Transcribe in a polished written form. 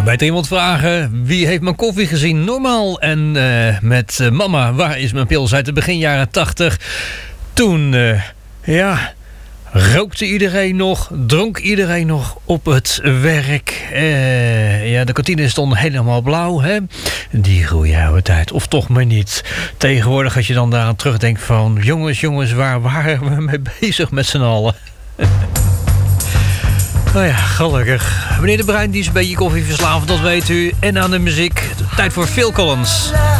Beter iemand vragen, wie heeft mijn koffie gezien? Normaal. En met mama, waar is mijn pils uit de begin jaren 80? Toen, rookte iedereen nog, dronk iedereen nog op het werk. De kantine stond helemaal blauw, hè? Die goeie oude tijd, of toch maar niet. Tegenwoordig als je dan daaraan terugdenkt van... Jongens, waar waren we mee bezig met z'n allen? Nou ja, gelukkig. Meneer De Bruin, die is een beetje koffieverslavend, dat weet u. En aan de muziek, tijd voor Phil Collins.